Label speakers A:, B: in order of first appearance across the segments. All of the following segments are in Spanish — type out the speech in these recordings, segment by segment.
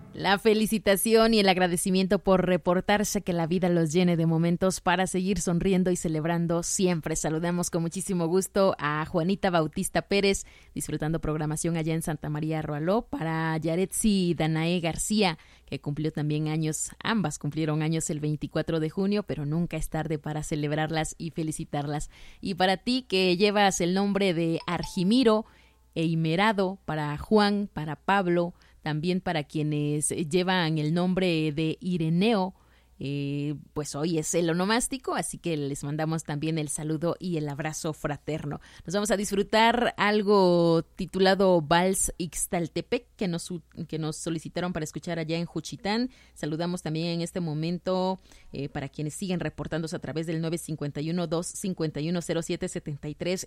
A: La felicitación y el agradecimiento por reportarse, que la vida los llene de momentos para seguir sonriendo y celebrando siempre. Saludamos con muchísimo gusto a Juanita Bautista Pérez, disfrutando programación allá en Santa María Roaló, para Yaretsi Danae García, que cumplió también años. Ambas cumplieron años el 24 de junio, pero nunca es tarde para celebrarlas y felicitarlas. Y para ti, que llevas el nombre de Argimiro e Imerado, para Juan, para Pablo, también para quienes llevan el nombre de Ireneo, pues hoy es el onomástico, así que les mandamos también el saludo y el abrazo fraterno. Nos vamos a disfrutar algo titulado Vals Ixtaltepec, que nos solicitaron para escuchar allá en Juchitán. Saludamos también en este momento para quienes siguen reportándose a través del 951-251-0773,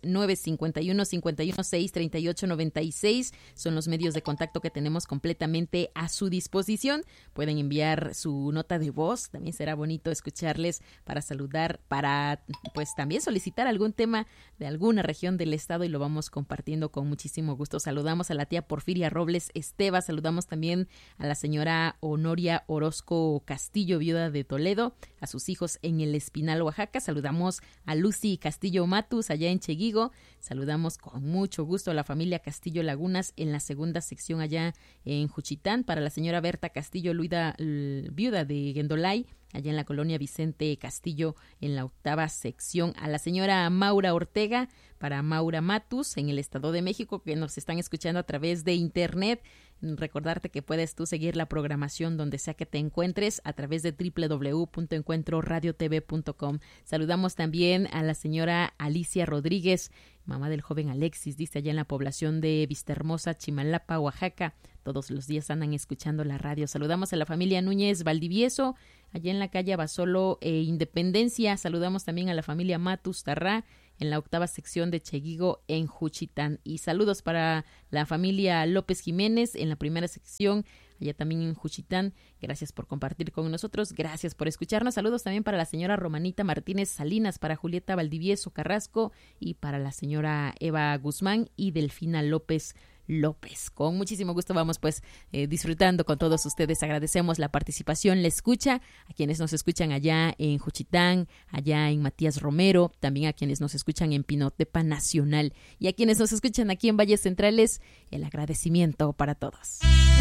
A: 951-516-3896. Son los medios de contacto que tenemos completamente a su disposición. Pueden enviar su nota de voz. También será bonito escucharles para saludar, para pues también solicitar algún tema de alguna región del estado, y lo vamos compartiendo con muchísimo gusto. Saludamos a la tía Porfiria Robles Esteva, saludamos también a la señora Honoria Orozco Castillo, viuda de Toledo, a sus hijos en El Espinal, Oaxaca. Saludamos a Lucy Castillo Matus allá en Cheguigo. Saludamos con mucho gusto a la familia Castillo Lagunas en la segunda sección allá en Juchitán, para la señora Berta Castillo, viuda de Guendolay, allá en la colonia Vicente Castillo, en la octava sección. A la señora Maura Ortega, para Maura Matus, en el Estado de México, que nos están escuchando a través de internet. Recordarte que puedes tú seguir la programación donde sea que te encuentres a través de www.encuentroradiotv.com. Saludamos también a la señora Alicia Rodríguez, mamá del joven Alexis, dice, allá en la población de Vistahermosa, Chimalapa, Oaxaca. Todos los días andan escuchando la radio. Saludamos a la familia Núñez Valdivieso, allá en la calle Basolo e Independencia. Saludamos también a la familia Matus Tarrá, en la octava sección de Cheguigo, en Juchitán. Y saludos para la familia López Jiménez, en la primera sección, allá también en Juchitán. Gracias por compartir con nosotros, gracias por escucharnos. Saludos también para la señora Romanita Martínez Salinas, para Julieta Valdivieso Carrasco, y para la señora Eva Guzmán y Delfina López. Con muchísimo gusto vamos pues disfrutando con todos ustedes. Agradecemos la participación, la escucha a quienes nos escuchan allá en Juchitán, allá en Matías Romero, también a quienes nos escuchan en Pinotepa Nacional, y a quienes nos escuchan aquí en Valles Centrales, el agradecimiento para todos.